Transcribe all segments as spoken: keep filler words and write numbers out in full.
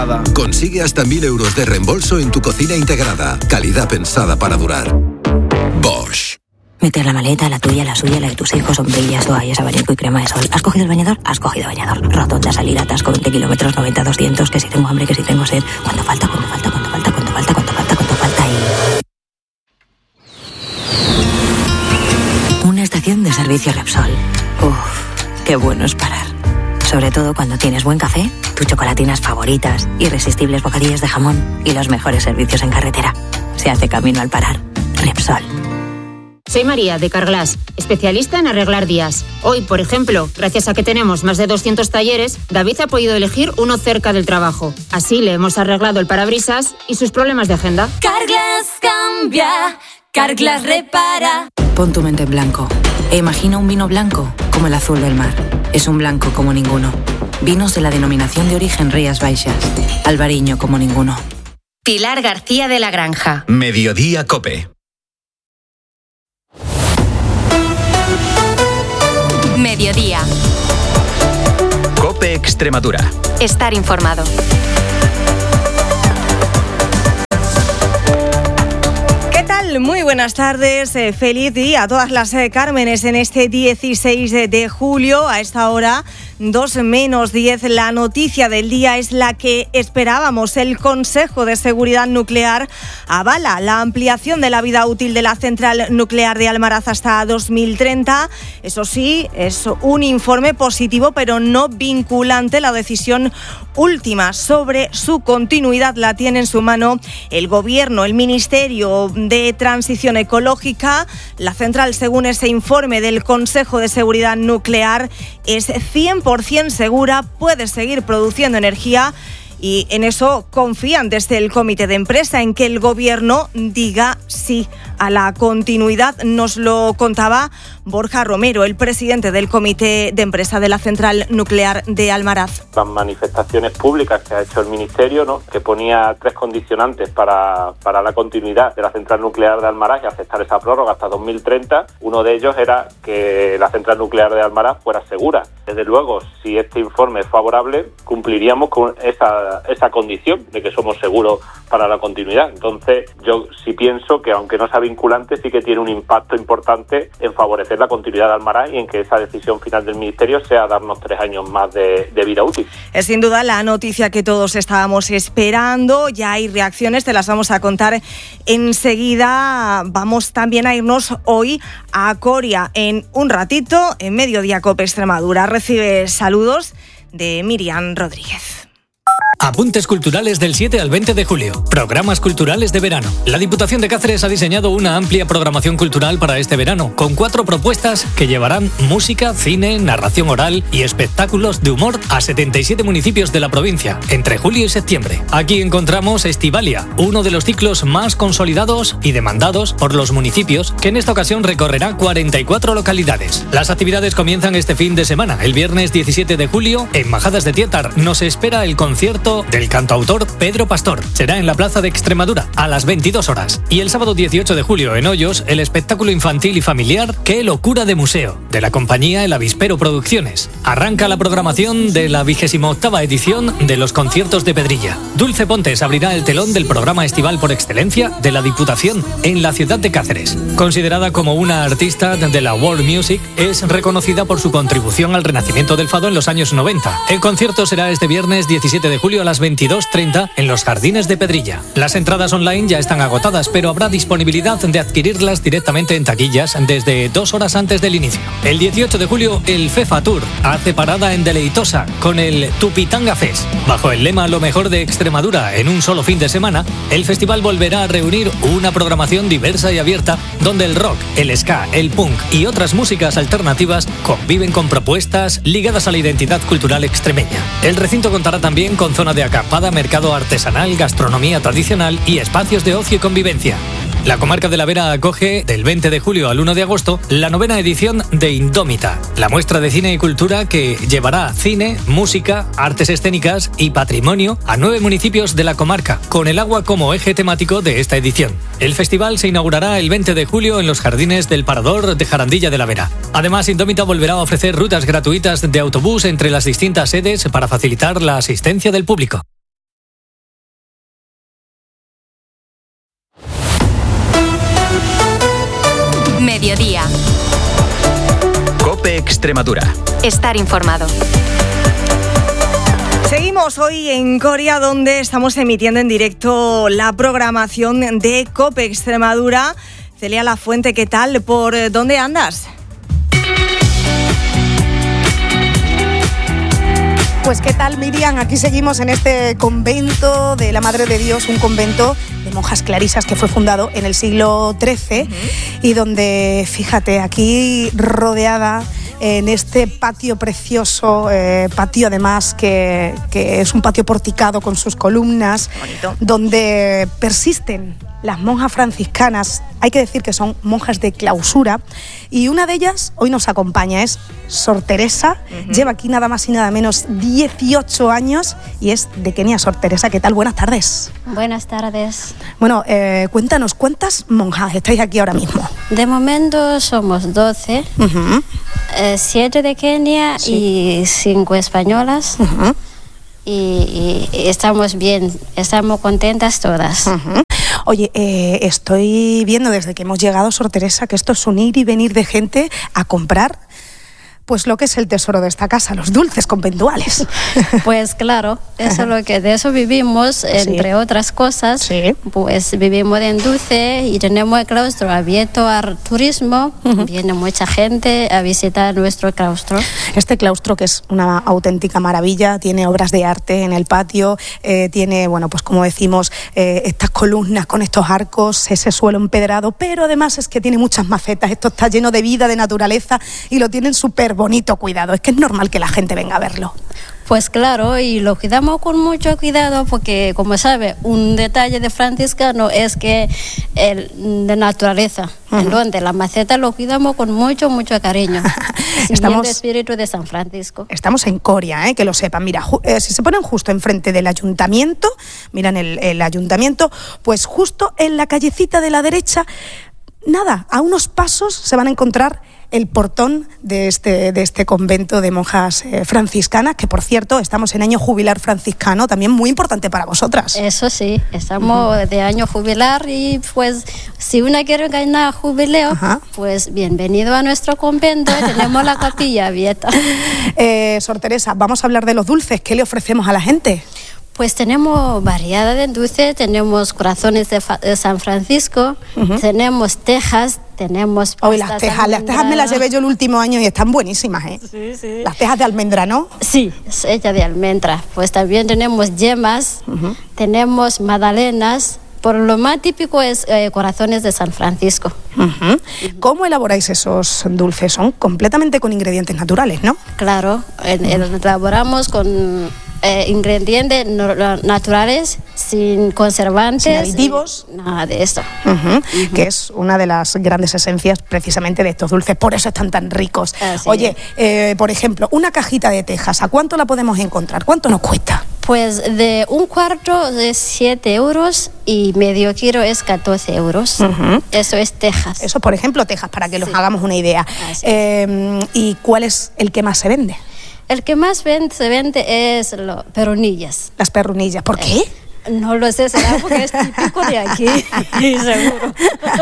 Consigue hasta mil euros de reembolso en tu cocina integrada. Calidad pensada para durar. Bosch. Meter la maleta, la tuya, la suya, la de tus hijos, sombrillas, toallas, abanico y crema de sol. ¿Has cogido el bañador? Has cogido bañador. Rotonda, salir, atasco, veinte kilómetros, noventa, doscientos, que si tengo hambre, que si tengo sed. ¿Cuánto falta? ¿Cuánto falta? ¿Cuánto falta? ¿Cuánto falta? ¿Cuánto falta? ¿Cuánto falta? Y... una estación de servicio Repsol. Uf, qué bueno es parar. Sobre todo cuando tienes buen café, tus chocolatinas favoritas, irresistibles bocadillos de jamón y los mejores servicios en carretera. Se hace camino al parar. Repsol. Soy María, de Carglass, especialista en arreglar días. Hoy, por ejemplo, gracias a que tenemos más de doscientos talleres, David ha podido elegir uno cerca del trabajo. Así le hemos arreglado el parabrisas y sus problemas de agenda. Carglass cambia, Carglass repara. Pon tu mente en blanco e imagina un vino blanco como el azul del mar. Es un blanco como ninguno. Vinos de la denominación de origen Rías Baixas. Albariño como ninguno. Pilar García de la Granja. Mediodía Cope. Mediodía. Cope Extremadura. Estar informado. ¿Qué tal? Muy buenas tardes. Eh, feliz día a todas las eh, Cármenes en este dieciséis de julio. A esta hora, dos menos diez. La noticia del día es la que esperábamos. El Consejo de Seguridad Nuclear avala la ampliación de la vida útil de la central nuclear de Almaraz hasta dos mil treinta. Eso sí, es un informe positivo, pero no vinculante. La decisión última sobre su continuidad la tiene en su mano el Gobierno, el Ministerio de Transición Ecológica. La central, según ese informe del Consejo de Seguridad Nuclear, es cien por ciento segura, puede seguir produciendo energía. Y en eso confían desde el comité de empresa, en que el Gobierno diga sí a la continuidad. Nos lo contaba Borja Romero, el presidente del comité de empresa de la central nuclear de Almaraz. Las manifestaciones públicas que ha hecho el Ministerio, ¿no?, que ponía tres condicionantes para, para la continuidad de la central nuclear de Almaraz y aceptar esa prórroga hasta dos mil treinta. Uno de ellos era que la central nuclear de Almaraz fuera segura. Desde luego, si este informe es favorable, cumpliríamos con esa, esa condición de que somos seguros para la continuidad. Entonces, yo sí pienso que, aunque no sea vinculante, sí que tiene un impacto importante en favorecer la continuidad de Almaraz y en que esa decisión final del Ministerio sea darnos tres años más de, de vida útil. Es sin duda la noticia que todos estábamos esperando. Ya hay reacciones, te las vamos a contar enseguida. Vamos también a irnos hoy a Coria en un ratito, en Mediodía Cope Extremadura. Recibe saludos de Miriam Rodríguez. Apuntes culturales del siete al veinte de julio. Programas culturales de verano. La Diputación de Cáceres ha diseñado una amplia programación cultural para este verano, con cuatro propuestas que llevarán música, cine, narración oral y espectáculos de humor a setenta y siete municipios de la provincia, entre julio y septiembre. Aquí encontramos Estivalia, uno de los ciclos más consolidados y demandados por los municipios, que en esta ocasión recorrerá cuarenta y cuatro localidades. Las actividades comienzan este fin de semana. El viernes diecisiete de julio, en Majadas de Tietar, nos espera el concierto del cantautor Pedro Pastor. Será en la Plaza de Extremadura a las veintidós horas. Y el sábado dieciocho de julio en Hoyos, el espectáculo infantil y familiar Qué locura de museo, de la compañía El Avispero Producciones. Arranca la programación de la vigésima octava edición de los conciertos de Pedrilla. Dulce Pontes abrirá el telón del programa estival por excelencia de la Diputación en la ciudad de Cáceres. Considerada como una artista de la world music, es reconocida por su contribución al renacimiento del fado en los años noventa. El concierto será este viernes diecisiete de julio a las veintidós treinta en los Jardines de Pedrilla. Las entradas online ya están agotadas, pero habrá disponibilidad de adquirirlas directamente en taquillas desde dos horas antes del inicio. El dieciocho de julio, el FEFA Tour hace parada en Deleitosa con el Tupitanga Fest. Bajo el lema Lo mejor de Extremadura en un solo fin de semana, el festival volverá a reunir una programación diversa y abierta, donde el rock, el ska, el punk y otras músicas alternativas conviven con propuestas ligadas a la identidad cultural extremeña. El recinto contará también con zona de acampada, mercado artesanal, gastronomía tradicional y espacios de ocio y convivencia. La comarca de la Vera acoge, del veinte de julio al uno de agosto, la novena edición de Indómita, la muestra de cine y cultura que llevará cine, música, artes escénicas y patrimonio a nueve municipios de la comarca, con el agua como eje temático de esta edición. El festival se inaugurará el veinte de julio en los jardines del Parador de Jarandilla de la Vera. Además, Indómita volverá a ofrecer rutas gratuitas de autobús entre las distintas sedes para facilitar la asistencia del público. Mediodía. COPE Extremadura. Estar informado. Seguimos hoy en Coria, donde estamos emitiendo en directo la programación de COPE Extremadura. Celia Lafuente, ¿qué tal? ¿Por dónde andas? Pues qué tal, Miriam, aquí seguimos en este convento de la Madre de Dios, un convento de monjas clarisas que fue fundado en el siglo trece uh-huh. y donde, fíjate, aquí rodeada en este patio precioso, eh, patio además que, que es un patio porticado con sus columnas, bonito, donde persisten las monjas franciscanas. Hay que decir que son monjas de clausura y una de ellas hoy nos acompaña, es Sor Teresa, uh-huh. lleva aquí nada más y nada menos dieciocho años y es de Kenia. Sor Teresa, ¿qué tal? Buenas tardes. Buenas tardes. Bueno, eh, cuéntanos, ¿cuántas monjas estáis aquí ahora mismo? De momento somos doce, uh-huh. eh, siete de Kenia sí. y cinco españolas. Uh-huh. Y, y estamos bien, estamos contentas todas. Uh-huh. Oye, eh, estoy viendo desde que hemos llegado, Sor Teresa, que esto es un ir y venir de gente a comprar pues lo que es el tesoro de esta casa, los dulces conventuales. Pues claro, eso lo que de eso vivimos, entre sí. otras cosas, sí. pues vivimos en dulce y tenemos el claustro abierto al turismo, uh-huh. viene mucha gente a visitar nuestro claustro. Este claustro, que es una auténtica maravilla, tiene obras de arte en el patio, eh, tiene, bueno, pues como decimos, eh, estas columnas con estos arcos, ese suelo empedrado, pero además es que tiene muchas macetas, esto está lleno de vida, de naturaleza y lo tienen súper bonito cuidado. Es que es normal que la gente venga a verlo. Pues claro, y lo cuidamos con mucho cuidado porque, como sabe, un detalle de franciscano es que el de naturaleza, uh-huh. en donde la maceta lo cuidamos con mucho, mucho cariño. Estamos, el espíritu de San Francisco. Estamos en Coria, ¿eh? Que lo sepan. Mira, ju- eh, si se ponen justo enfrente del ayuntamiento, miran el, el ayuntamiento, pues justo en la callecita de la derecha, nada, a unos pasos se van a encontrar el portón de este, de este convento de monjas eh, franciscanas, que por cierto estamos en año jubilar franciscano, también muy importante para vosotras. Eso sí, estamos uh-huh. de año jubilar y pues si una quiere ganar jubileo, uh-huh. pues bienvenido a nuestro convento, tenemos la capilla abierta. Eh, Sor Teresa, vamos a hablar de los dulces, ¿qué le ofrecemos a la gente? Pues tenemos variedad de dulces, tenemos corazones de, fa- de San Francisco, uh-huh. tenemos tejas, tenemos... Hoy las tejas, las tejas me las llevé yo el último año y están buenísimas, ¿eh? Sí, sí. Las tejas de almendra, ¿no? Sí, es hecha de almendra. Pues también tenemos yemas, uh-huh. tenemos magdalenas. Por lo más típico es eh, corazones de San Francisco. Uh-huh. ¿Cómo elaboráis esos dulces? Son completamente con ingredientes naturales, ¿no? Claro, uh-huh. elaboramos con... Eh, ingredientes no, naturales, sin conservantes, sin aditivos, y nada de eso. Uh-huh. Uh-huh. Que es una de las grandes esencias precisamente de estos dulces, por eso están tan ricos. Así Oye, eh, por ejemplo, una cajita de tejas, ¿a cuánto la podemos encontrar? ¿Cuánto nos cuesta? Pues de un cuarto de siete euros y medio kilo es catorce euros. Uh-huh. Eso es tejas. Eso, por ejemplo, tejas, para que sí. nos hagamos una idea. Eh, ¿Y cuál es el que más se vende? El que más vende, se vende es las perrunillas. Las perrunillas, ¿por qué? Eh, no lo sé, será porque es típico de aquí, seguro.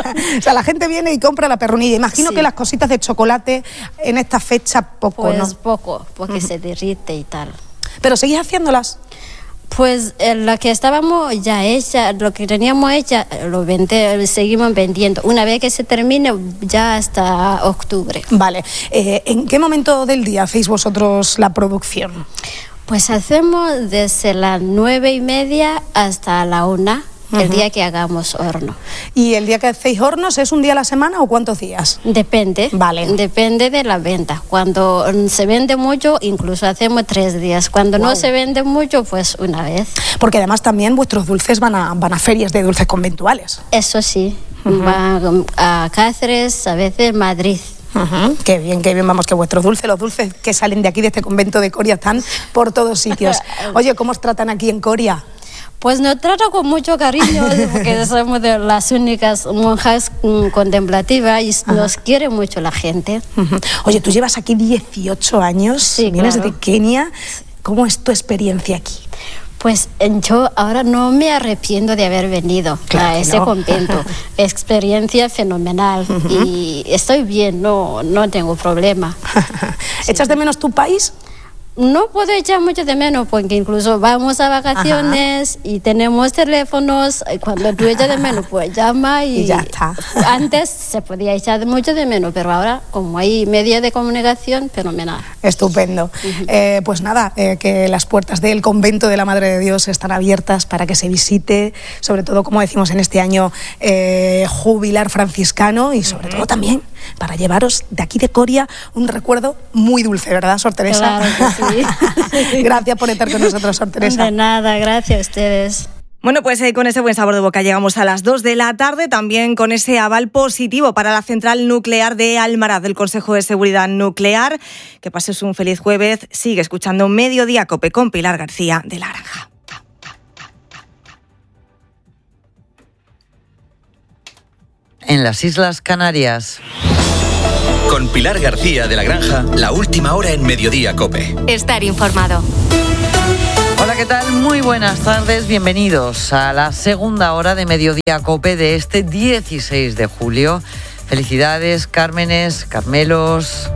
O sea, la gente viene y compra la perrunilla. Imagino sí. que las cositas de chocolate en esta fecha poco, pues ¿no? Pues poco, porque uh-huh. se derrite y tal. ¿Pero seguís haciéndolas? Pues eh, la que estábamos ya hecha, lo que teníamos hecha, lo vende, seguimos vendiendo. Una vez que se termine, ya hasta octubre. Vale. Eh, ¿En qué momento del día hacéis vosotros la producción? Pues hacemos desde las nueve y media hasta la una. El uh-huh. día que hagamos horno. ¿Y el día que hacéis hornos es un día a la semana o cuántos días? Depende. Vale. Depende de la venta. Cuando se vende mucho, incluso hacemos tres días. Cuando wow. no se vende mucho, pues una vez. Porque además también vuestros dulces van a, van a ferias de dulces conventuales. Eso sí. Uh-huh. Van a Cáceres, a veces Madrid. Uh-huh. Qué bien, qué bien, vamos, que vuestros dulces, los dulces que salen de aquí, de este convento de Coria, están por todos sitios. Oye, ¿cómo os tratan aquí en Coria? Pues nos trata con mucho cariño, porque somos de las únicas monjas mm, contemplativas y Ajá. nos quiere mucho la gente. Uh-huh. Oye, tú llevas aquí dieciocho años, sí, vienes claro. de Kenia. ¿Cómo es tu experiencia aquí? Pues yo ahora no me arrepiento de haber venido Claro a que ese no. convento. Experiencia fenomenal uh-huh. y estoy bien, no, no tengo problema. ¿Echas de menos tu país? No puedo echar mucho de menos porque incluso vamos a vacaciones Ajá. y tenemos teléfonos. Y cuando tú echas de menos, pues llama y, y ya está. Antes se podía echar mucho de menos, pero ahora como hay medios de comunicación, fenomenal. Estupendo. Uh-huh. Eh, pues nada, eh, que las puertas del convento de la Madre de Dios están abiertas para que se visite, sobre todo, como decimos en este año, eh, jubilar franciscano y sobre uh-huh. todo también para llevaros de aquí de Coria un recuerdo muy dulce, ¿verdad, Sor Teresa? Claro que sí. Gracias por estar con nosotros, Sor Teresa. De nada, gracias a ustedes. Bueno, pues eh, con ese buen sabor de boca llegamos a las dos de la tarde, también con ese aval positivo para la central nuclear de Almaraz del Consejo de Seguridad Nuclear. Que pases un feliz jueves. Sigue escuchando Mediodía Cope con Pilar García de La Granja. En las Islas Canarias. Con Pilar García de La Granja, la última hora en Mediodía Cope. Estar informado. Hola, ¿qué tal? Muy buenas tardes, bienvenidos a la segunda hora de Mediodía Cope de este dieciséis de julio. Felicidades, Cármenes, Carmelos.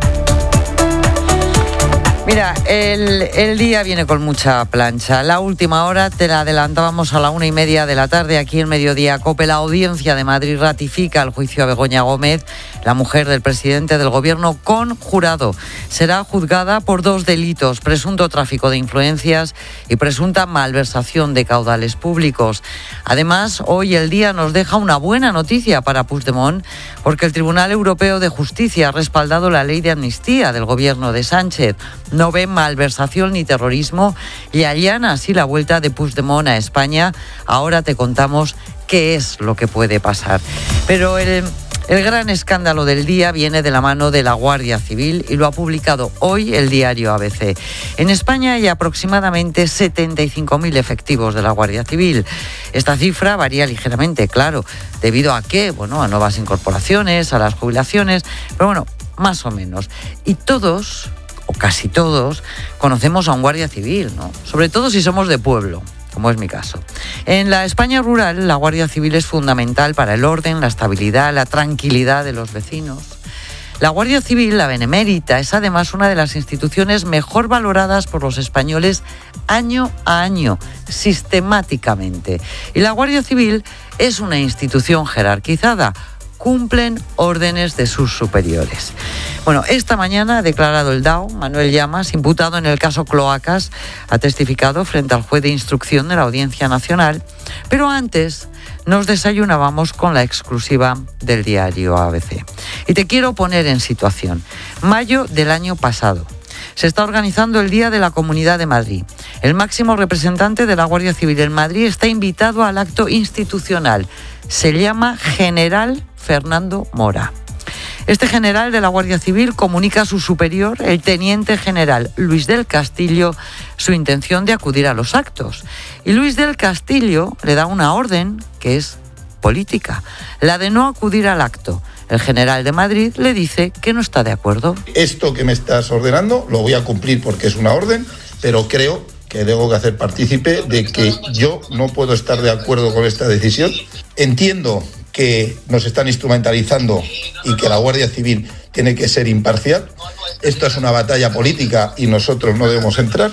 Mira, el, el día viene con mucha plancha. La última hora te la adelantábamos a la una y media de la tarde aquí en Mediodía Cope. La Audiencia de Madrid ratifica el juicio a Begoña Gómez, la mujer del presidente del gobierno, con jurado. Será juzgada por dos delitos: presunto tráfico de influencias y presunta malversación de caudales públicos. Además, hoy el día nos deja una buena noticia para Puigdemont, porque el Tribunal Europeo de Justicia ha respaldado la ley de amnistía del gobierno de Sánchez. No ve malversación ni terrorismo y allana así la vuelta de Puigdemont a España. Ahora te contamos qué es lo que puede pasar. Pero el, el gran escándalo del día viene de la mano de la Guardia Civil y lo ha publicado hoy el diario A B C. En España hay aproximadamente setenta y cinco mil efectivos de la Guardia Civil. Esta cifra varía ligeramente, claro, debido a qué, bueno, a nuevas incorporaciones, a las jubilaciones, pero bueno, más o menos. Y todos, o casi todos, conocemos a un guardia civil, ¿no? Sobre todo si somos de pueblo, como es mi caso. En la España rural, la Guardia Civil es fundamental para el orden, la estabilidad, la tranquilidad de los vecinos. La Guardia Civil, la Benemérita, es además una de las instituciones mejor valoradas por los españoles año a año, sistemáticamente. Y la Guardia Civil es una institución jerarquizada. Cumplen órdenes de sus superiores. Bueno, esta mañana ha declarado el D A O, Manuel Llamas, imputado en el caso Cloacas, ha testificado frente al juez de instrucción de la Audiencia Nacional, pero antes nos desayunábamos con la exclusiva del diario A B C. Y te quiero poner en situación. Mayo del año pasado. Se está organizando el Día de la Comunidad de Madrid. El máximo representante de la Guardia Civil en Madrid está invitado al acto institucional. Se llama General Fernando Mora. Este general de la Guardia Civil comunica a su superior, el teniente general Luis del Castillo, su intención de acudir a los actos. Y Luis del Castillo le da una orden que es política, la de no acudir al acto. El general de Madrid le dice que no está de acuerdo. Esto que me estás ordenando lo voy a cumplir porque es una orden, pero creo que tengo que hacer partícipe de que yo no puedo estar de acuerdo con esta decisión. Entiendo que nos están instrumentalizando y que la Guardia Civil tiene que ser imparcial. Esto es una batalla política y nosotros no debemos entrar.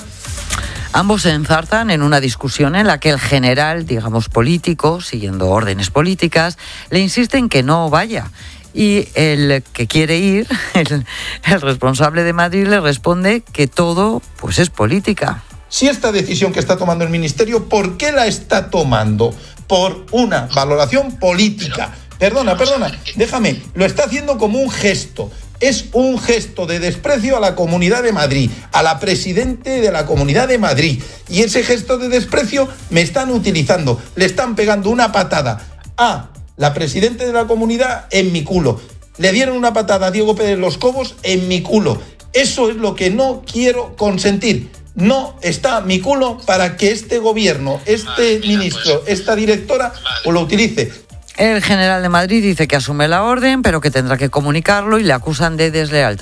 Ambos se enzarzan en una discusión en la que el general, digamos político, siguiendo órdenes políticas, le insiste en que no vaya. Y el que quiere ir, el, el responsable de Madrid, le responde que todo pues es política. Si esta decisión que está tomando el Ministerio, ¿por qué la está tomando? Por una valoración política. Perdona, perdona, déjame, lo está haciendo como un gesto. Es un gesto de desprecio a la Comunidad de Madrid, a la presidente de la Comunidad de Madrid. Y ese gesto de desprecio me están utilizando, le están pegando una patada a la presidente de la comunidad en mi culo. Le dieron una patada a Diego Pérez Los Cobos en mi culo. Eso es lo que no quiero consentir. No está mi culo para que este gobierno, este ministro, esta directora o lo utilice. El general de Madrid dice que asume la orden, pero que tendrá que comunicarlo y le acusan de deslealtad.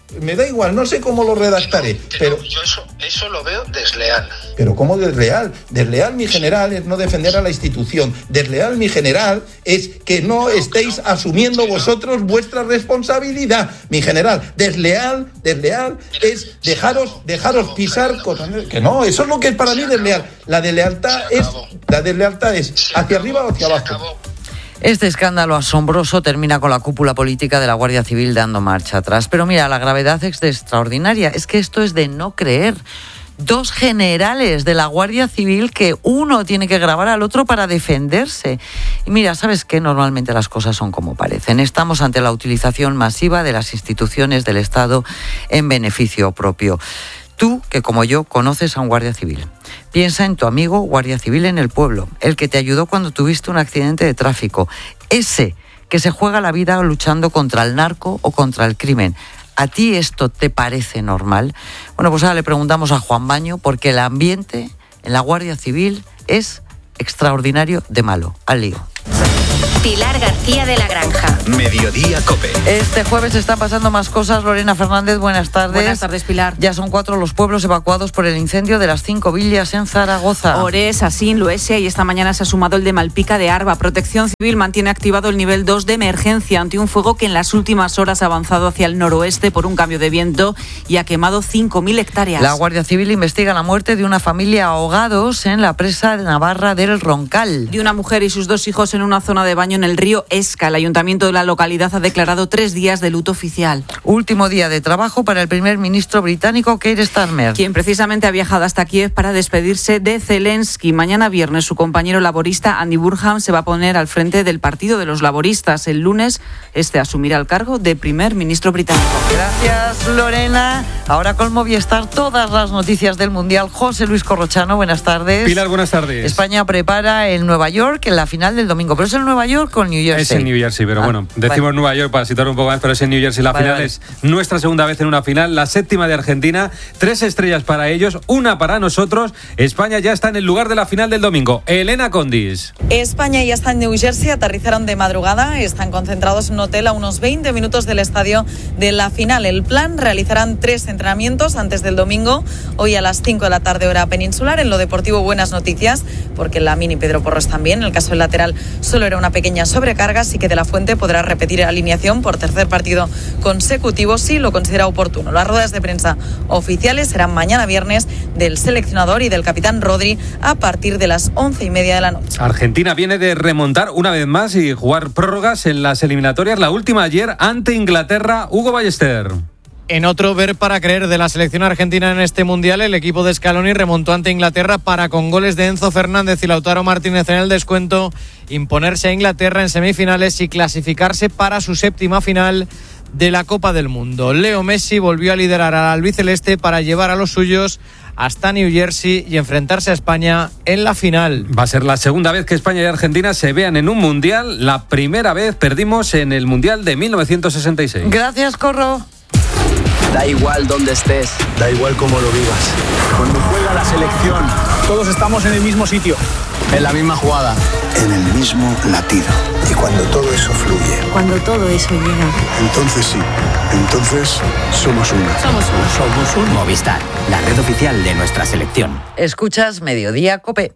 me da igual, no sé cómo lo redactaré, que no, que pero... no, yo eso, eso lo veo desleal. Pero ¿cómo desleal? Desleal, mi general, es no defender a la institución. Desleal, mi general, es que no, no estéis no, asumiendo sí, vosotros no. vuestra responsabilidad. Mi general, desleal, desleal Mira, es dejaros, dejaros acabó, pisar cosas. Que no, eso es lo que es para mí acabó. desleal. La deslealtad es, la deslealtad es hacia acabó, arriba o hacia abajo. Acabó. Este escándalo asombroso termina con la cúpula política de la Guardia Civil dando marcha atrás. Pero mira, la gravedad es extraordinaria. Es que esto es de no creer. Dos generales de la Guardia Civil que uno tiene que grabar al otro para defenderse. Y mira, ¿sabes qué? Normalmente las cosas son como parecen. Estamos ante la utilización masiva de las instituciones del Estado en beneficio propio. Tú, que como yo, conoces a un guardia civil. Piensa en tu amigo guardia civil en el pueblo, el que te ayudó cuando tuviste un accidente de tráfico. Ese que se juega la vida luchando contra el narco o contra el crimen. ¿A ti esto te parece normal? Bueno, pues ahora le preguntamos a Juan Baño, porque el ambiente en la Guardia Civil es extraordinario de malo. Al lío. Pilar García de la Granja. Mediodía COPE. Este jueves están pasando más cosas. Lorena Fernández, buenas tardes. Buenas tardes, Pilar. Ya son cuatro los pueblos evacuados por el incendio de las cinco villas en Zaragoza. Ores, Asín, Luesia, y esta mañana se ha sumado el de Malpica de Arba. Protección Civil mantiene activado el nivel dos de emergencia ante un fuego que en las últimas horas ha avanzado hacia el noroeste por un cambio de viento y ha quemado cinco mil hectáreas. La Guardia Civil investiga la muerte de una familia ahogados en la presa de Navarra del Roncal. De una mujer y sus dos hijos en una zona de baño en el río Esca. El ayuntamiento de la localidad ha declarado tres días de luto oficial. Último día de trabajo para el primer ministro británico Keir Starmer, quien precisamente ha viajado hasta Kiev para despedirse de Zelensky. Mañana viernes su compañero laborista Andy Burnham se va a poner al frente del Partido de los Laboristas. El lunes este asumirá el cargo de primer ministro británico. Gracias, Lorena. Ahora con Movistar todas las noticias del Mundial. José Luis Corrochano, buenas tardes. Pilar, buenas tardes. España prepara el Nueva York en la final del domingo, pero es el Nueva York con New Jersey. Es en New Jersey, pero ah, bueno, decimos vale. Nueva York para situar un poco más, pero es en New Jersey. La vale, final vale. es nuestra segunda vez en una final, la séptima de Argentina, tres estrellas para ellos, una para nosotros. España ya está en el lugar de la final del domingo. Elena Condis. España ya está en New Jersey, aterrizaron de madrugada, están concentrados en un hotel a unos veinte minutos del estadio de la final. El plan, realizarán tres entrenamientos antes del domingo, hoy a las cinco de la tarde hora peninsular. En lo deportivo, buenas noticias, porque la Mini Pedro Porros también. En el caso del lateral solo era una pequeña sobrecarga, así que De la Fuente podrá repetir alineación por tercer partido consecutivo si lo considera oportuno. Las ruedas de prensa oficiales serán mañana viernes del seleccionador y del capitán Rodri a partir de las once y media de la noche. Argentina viene de remontar una vez más y jugar prórrogas en las eliminatorias. La última ayer ante Inglaterra. Hugo Ballester. En otro ver para creer de la selección argentina en este Mundial, el equipo de Scaloni remontó ante Inglaterra para, con goles de Enzo Fernández y Lautaro Martínez en el descuento, imponerse a Inglaterra en semifinales y clasificarse para su séptima final de la Copa del Mundo. Leo Messi volvió a liderar al albiceleste para llevar a los suyos hasta New Jersey y enfrentarse a España en la final. Va a ser la segunda vez que España y Argentina se vean en un Mundial. La primera vez perdimos en el Mundial de mil novecientos sesenta y seis. Gracias, Corro. Da igual dónde estés, da igual cómo lo vivas. Cuando juega la selección, todos estamos en el mismo sitio, en la misma jugada, en el mismo latido. Y cuando todo eso fluye, cuando todo eso llega, entonces sí, entonces somos uno. Somos uno. Somos un Movistar, la red oficial de nuestra selección. Escuchas Mediodía COPE.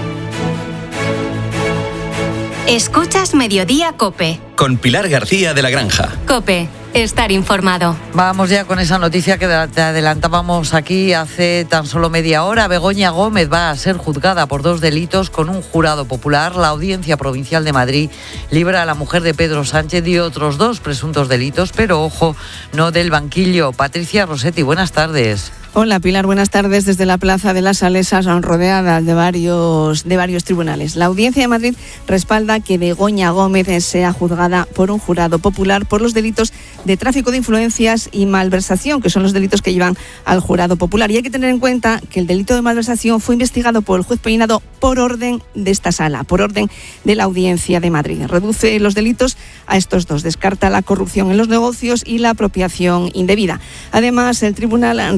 Escuchas Mediodía COPE. Con Pilar García de la Granja. COPE. Estar informado. Vamos ya con esa noticia que te adelantábamos aquí hace tan solo media hora. Begoña Gómez va a ser juzgada por dos delitos con un jurado popular. La Audiencia Provincial de Madrid libra a la mujer de Pedro Sánchez de otros dos presuntos delitos, pero ojo, no del banquillo. Patricia Rossetti, buenas tardes. Hola Pilar, buenas tardes. Desde la Plaza de las Salesas, rodeada de varios, de varios tribunales. La Audiencia de Madrid respalda que Begoña Gómez sea juzgada por un jurado popular por los delitos de tráfico de influencias y malversación, que son los delitos que llevan al jurado popular. Y hay que tener en cuenta que el delito de malversación fue investigado por el juez Peinado por orden de esta sala, por orden de la Audiencia de Madrid. Reduce los delitos a estos dos, descarta la corrupción en los negocios y la apropiación indebida. Además, el tribunal retira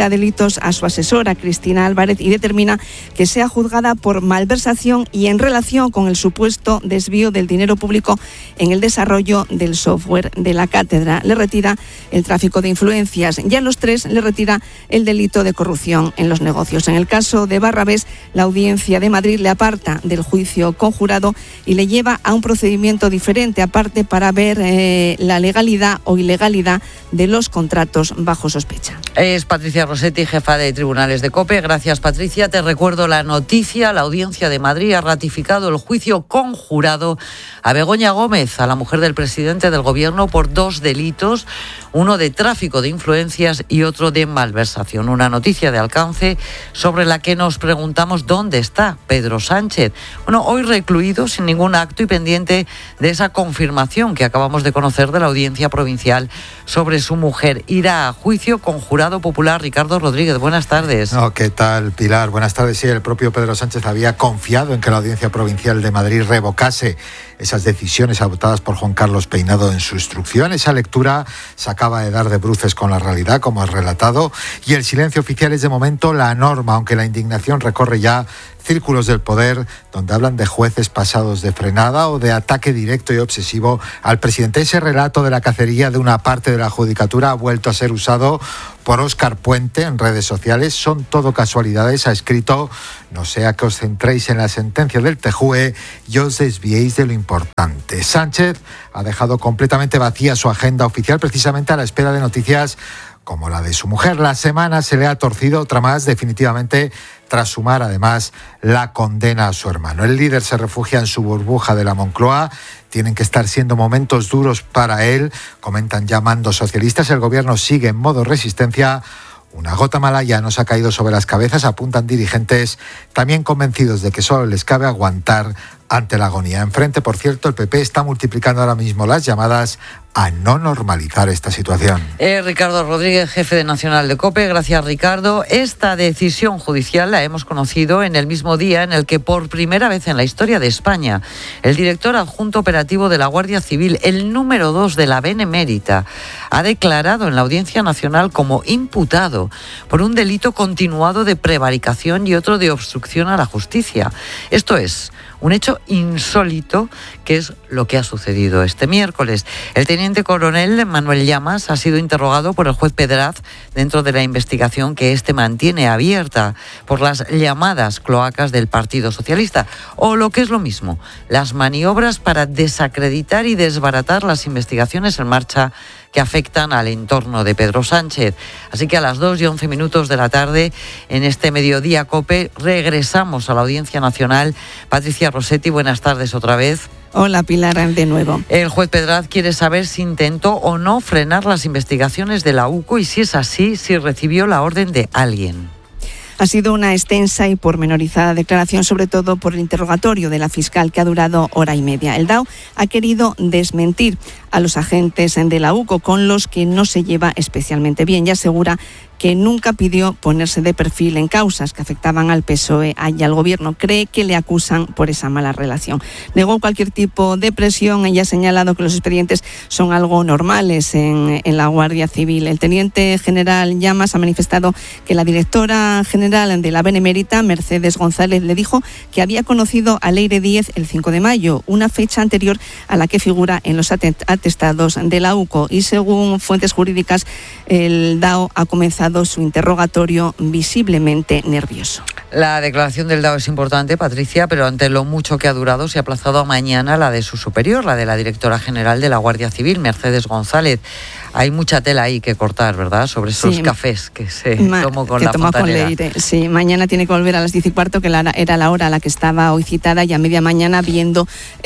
delitos a su asesora, Cristina Álvarez, y determina que sea juzgada por malversación y en relación con el supuesto desvío del dinero público en el desarrollo del software de la cátedra. Le retira el tráfico de influencias y a los tres le retira el delito de corrupción en los negocios. En el caso de Barrabés, la Audiencia de Madrid le aparta del juicio conjurado y le lleva a un procedimiento diferente, aparte para ver eh, la legalidad o ilegalidad de los contratos bajo sospecha. Es Patricia Rossetti, jefa de Tribunales de COPE. Gracias, Patricia. Te recuerdo la noticia. La Audiencia de Madrid ha ratificado el juicio conjurado a Begoña Gómez, a la mujer del presidente del Gobierno, por dos delitos, uno de tráfico de influencias y otro de malversación. Una noticia de alcance sobre la que nos preguntamos dónde está Pedro Sánchez. Bueno, hoy recluido sin ningún acto y pendiente de esa confirmación que acabamos de conocer de la Audiencia Provincial sobre su mujer. Irá a juicio con jurado popular. Ricardo Rodríguez, buenas tardes. No, ¿qué tal, Pilar? Buenas tardes. Sí, el propio Pedro Sánchez había confiado en que la Audiencia Provincial de Madrid revocase esas decisiones adoptadas por Juan Carlos Peinado en su instrucción. Esa lectura se acaba de dar de bruces con la realidad, como has relatado, y el silencio oficial es de momento la norma, aunque la indignación recorre ya círculos del poder donde hablan de jueces pasados de frenada o de ataque directo y obsesivo al presidente. Ese relato de la cacería de una parte de la judicatura ha vuelto a ser usado por Óscar Puente en redes sociales. Son todo casualidades, ha escrito: no sea que os centréis en la sentencia del T J U E y os desviéis de lo importante. Sánchez ha dejado completamente vacía su agenda oficial precisamente a la espera de noticias como la de su mujer. La semana se le ha torcido otra más, definitivamente, tras sumar además la condena a su hermano. El líder se refugia en su burbuja de la Moncloa. Tienen que estar siendo momentos duros para él, comentan ya mandos socialistas. El gobierno sigue en modo resistencia. Una gota mala ya nos ha caído sobre las cabezas, apuntan dirigentes, también convencidos de que solo les cabe aguantar ante la agonía. Enfrente, por cierto, el P P está multiplicando ahora mismo las llamadas a no normalizar esta situación. Eh, Ricardo Rodríguez, jefe de Nacional de COPE. Gracias, Ricardo. Esta decisión judicial la hemos conocido en el mismo día en el que, por primera vez en la historia de España, el director adjunto operativo de la Guardia Civil, el número dos de la Benemérita, ha declarado en la Audiencia Nacional como imputado por un delito continuado de prevaricación y otro de obstrucción a la justicia. Esto es un hecho insólito, que es lo que ha sucedido este miércoles. El teniente coronel Manuel Llamas ha sido interrogado por el juez Pedraz dentro de la investigación que este mantiene abierta por las llamadas cloacas del Partido Socialista, o lo que es lo mismo, las maniobras para desacreditar y desbaratar las investigaciones en marcha que afectan al entorno de Pedro Sánchez. Así que a las dos y once minutos de la tarde, en este Mediodía COPE, regresamos a la Audiencia Nacional. Patricia Rossetti, buenas tardes otra vez. Hola, Pilar, de nuevo. El juez Pedraz quiere saber si intentó o no frenar las investigaciones de la U C O y, si es así, si recibió la orden de alguien. Ha sido una extensa y pormenorizada declaración, sobre todo por el interrogatorio de la fiscal, que ha durado hora y media. El D A O ha querido desmentir a los agentes de la U C O, con los que no se lleva especialmente bien, y asegura que nunca pidió ponerse de perfil en causas que afectaban al P S O E y al Gobierno. Cree que le acusan por esa mala relación. Negó cualquier tipo de presión y ha señalado que los expedientes son algo normales en, en la Guardia Civil. El teniente general Llamas ha manifestado que la directora general de la Benemérita, Mercedes González, le dijo que había conocido a Leire Díez el cinco de mayo, una fecha anterior a la que figura en los atestados de la U C O. Y según fuentes jurídicas, el D A O ha comenzado su interrogatorio visiblemente nervioso. La declaración del D A O es importante, Patricia, pero ante lo mucho que ha durado se ha aplazado a mañana la de su superior, la de la directora general de la Guardia Civil, Mercedes González. Hay mucha tela ahí que cortar, ¿verdad?, sobre esos sí, cafés que se Ma- tomó con que la tomó fontanera. Con Leire. Sí, mañana tiene que volver a las diez y cuarto, que la, era la hora a la que estaba hoy citada, y a media mañana, viendo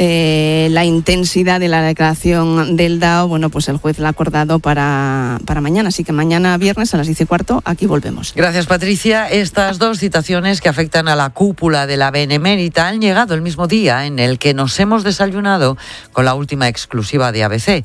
eh, la intensidad de la declaración del D A O, bueno, pues el juez la ha acordado para, para mañana. Así que mañana viernes a las diez y cuarto aquí volvemos. Gracias, Patricia. Estas dos citaciones que afectan a la cúpula de la Benemérita han llegado el mismo día en el que nos hemos desayunado con la última exclusiva de A B C.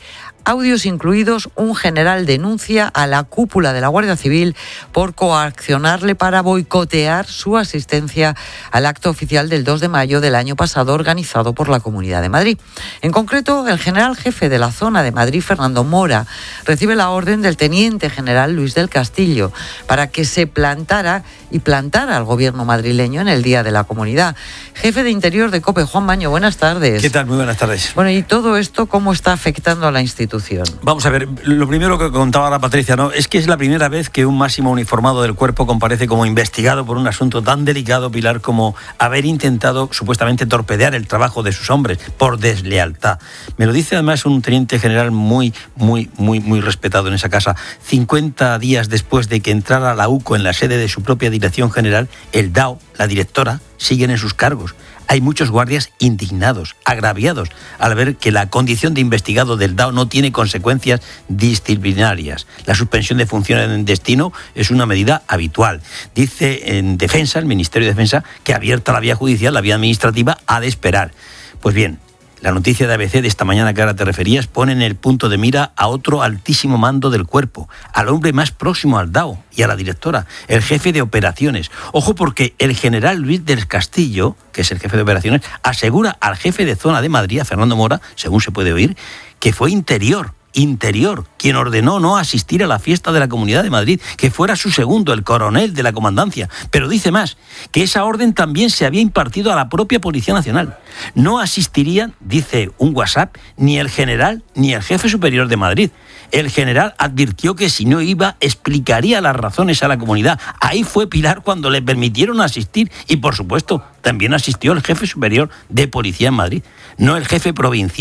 audios incluidos, un general denuncia a la cúpula de la Guardia Civil por coaccionarle para boicotear su asistencia al acto oficial del dos de mayo del año pasado organizado por la Comunidad de Madrid. En concreto, el general jefe de la zona de Madrid, Fernando Mora, recibe la orden del teniente general Luis del Castillo para que se plantara y plantara al gobierno madrileño en el Día de la Comunidad. Jefe de Interior de COPE, Juan Baño, buenas tardes. ¿Qué tal? Muy buenas tardes. Bueno, ¿y todo esto cómo está afectando a la institución? Vamos a ver, lo primero que contaba la Patricia, ¿no? Es que es la primera vez que un máximo uniformado del cuerpo comparece como investigado por un asunto tan delicado, Pilar, como haber intentado supuestamente torpedear el trabajo de sus hombres por deslealtad. Me lo dice además un teniente general muy, muy, muy, muy respetado en esa casa. cincuenta días después de que entrara la U C O en la sede de su propia dirección general, el D A O, la directora, siguen en sus cargos. Hay muchos guardias indignados, agraviados, al ver que la condición de investigado del D A O no tiene consecuencias disciplinarias. La suspensión de funciones en destino es una medida habitual. Dice en Defensa, el Ministerio de Defensa, que abierta la vía judicial, la vía administrativa, ha de esperar. Pues bien, la noticia de A B C de esta mañana que ahora te referías pone en el punto de mira a otro altísimo mando del cuerpo, al hombre más próximo al D A O y a la directora, el jefe de operaciones. Ojo, porque el general Luis del Castillo, que es el jefe de operaciones, asegura al jefe de zona de Madrid, a Fernando Mora, según se puede oír, que fue Interior, Interior, quien ordenó no asistir a la fiesta de la Comunidad de Madrid, que fuera su segundo, el coronel de la comandancia. Pero dice más, que esa orden también se había impartido a la propia Policía Nacional. No asistirían, dice un WhatsApp, ni el general ni el jefe superior de Madrid. El general advirtió que si no iba, explicaría las razones a la comunidad. Ahí fue Pilar cuando le permitieron asistir y, por supuesto, también asistió el jefe superior de Policía en Madrid, no el jefe provincial.